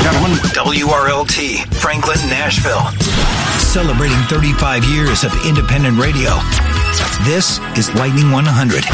gentlemen, WRLT, Franklin, Nashville. Celebrating 35 years of independent radio. This is Lightning 100.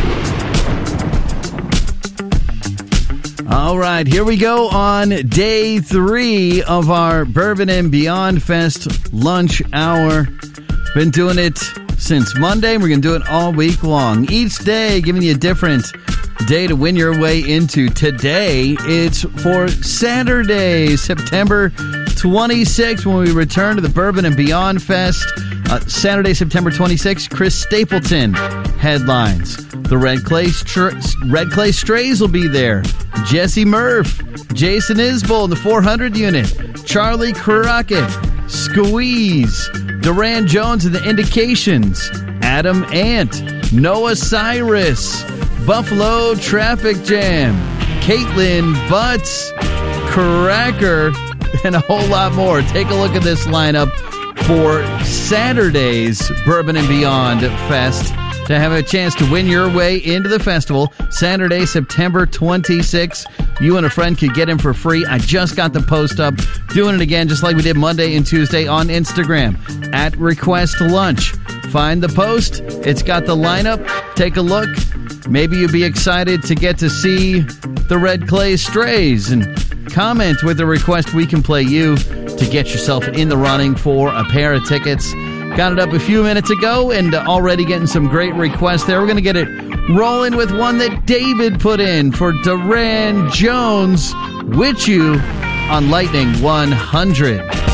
All right, here we go on day 3 of our Bourbon and Beyond Fest lunch hour. Been doing it since Monday. We're going to do it all week long. Each day giving you a different day to win your way into. Today, it's for Saturday, September 26th, when we return to the Bourbon and Beyond Fest. Saturday, September 26th, Chris Stapleton headlines. The Red Clay Strays will be there. Jesse Murph, Jason Isbell in the 400 unit, Charlie Crockett, Squeeze, Duran Jones and the Indications, Adam Ant, Noah Cyrus, Buffalo Traffic Jam, Caitlin Butts, Cracker, and a whole lot more. Take a look at this lineup for Saturday's Bourbon and Beyond Fest to have a chance to win your way into the festival. Saturday, September 26th. You and a friend could get in for free. I just got the post up. Doing it again just like we did Monday and Tuesday on Instagram at Request Lunch. Find the post. It's got the lineup. Take a look. Maybe you'll be excited to get to see the Red Clay Strays and comment with a request. We can play you to get yourself in the running for a pair of tickets. Got it up a few minutes ago and already getting some great requests there. We're going to get it rolling with one that David put in for Duran Jones, With You on Lightning 100.